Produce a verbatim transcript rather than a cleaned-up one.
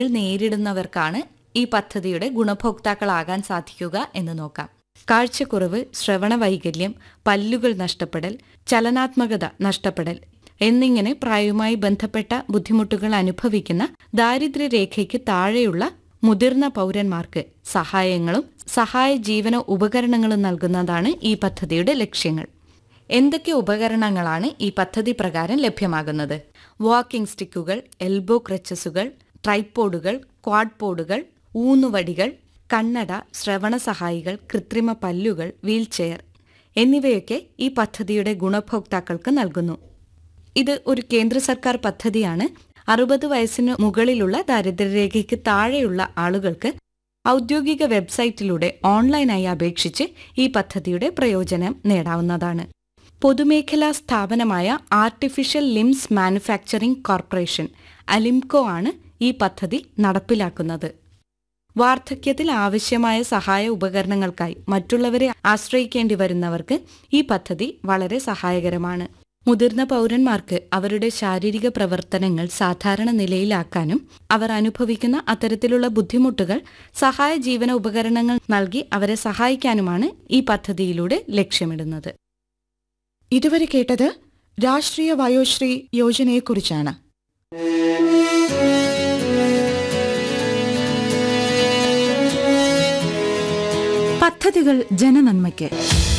നേരിടുന്നവർക്കാണ് ഈ പദ്ധതിയുടെ ഗുണഭോക്താക്കളാകാൻ സാധിക്കുക എന്ന് നോക്കാം. കാഴ്ചക്കുറവ്, ശ്രവണ വൈകല്യം, പല്ലുകൾ നഷ്ടപ്പെടൽ, ചലനാത്മകത നഷ്ടപ്പെടൽ എന്നിങ്ങനെ പ്രായവുമായി ബന്ധപ്പെട്ട ബുദ്ധിമുട്ടുകൾ അനുഭവിക്കുന്ന ദാരിദ്ര്യരേഖയ്ക്ക് താഴെയുള്ള മുതിർന്ന പൗരന്മാർക്ക് സഹായങ്ങളും സഹായ ജീവന ഉപകരണങ്ങളും നൽകുന്നതാണ് ഈ പദ്ധതിയുടെ ലക്ഷ്യങ്ങൾ. എന്തൊക്കെ ഉപകരണങ്ങളാണ് ഈ പദ്ധതി പ്രകാരം ലഭ്യമാകുന്നത്? വാക്കിംഗ് സ്റ്റിക്കുകൾ, എൽബോ ക്രച്ചസുകൾ, ട്രൈപോഡുകൾ, ക്വാഡ്പോഡുകൾ, ഊന്നുവടികൾ, കണ്ണട, ശ്രവണ സഹായികൾ, കൃത്രിമ പല്ലുകൾ, വീൽചെയർ എന്നിവയൊക്കെ ഈ പദ്ധതിയുടെ ഗുണഭോക്താക്കൾക്ക് നൽകുന്നു. ഇത് ഒരു കേന്ദ്ര സർക്കാർ പദ്ധതിയാണ്. അറുപത് വയസ്സിന് മുകളിലുള്ള ദാരിദ്ര്യരേഖയ്ക്ക് താഴെയുള്ള ആളുകൾക്ക് ഔദ്യോഗിക വെബ്സൈറ്റിലൂടെ ഓൺലൈനായി അപേക്ഷിച്ച് ഈ പദ്ധതിയുടെ പ്രയോജനം നേടാവുന്നതാണ്. പൊതുമേഖലാ സ്ഥാപനമായ artificial limbs manufacturing corporation Alimco ആണ് ഈ പദ്ധതി നടപ്പിലാക്കുന്നത്. വാർദ്ധക്യത്തിൽ ആവശ്യമായ സഹായ ഉപകരണങ്ങൾക്കായി മറ്റുള്ളവരെ ആശ്രയിക്കേണ്ടി വരുന്നവർക്ക് ഈ പദ്ധതി വളരെ സഹായകരമാണ്. മുതിർന്ന പൗരന്മാർക്ക് അവരുടെ ശാരീരിക പ്രവർത്തനങ്ങൾ സാധാരണ നിലയിലാക്കാനും അവർ അനുഭവിക്കുന്ന അത്തരത്തിലുള്ള ബുദ്ധിമുട്ടുകൾ സഹായ ജീവന ഉപകരണങ്ങൾ നൽകി അവരെ സഹായിക്കാനുമാണ് ഈ പദ്ധതിയിലൂടെ ലക്ഷ്യമിടുന്നത്. ഇതുവരെ കേട്ടത് രാഷ്ട്രീയ വയോശ്രീ യോജനയെക്കുറിച്ചാണ്. പദ്ധതികൾ ജനനന്മയ്ക്ക്.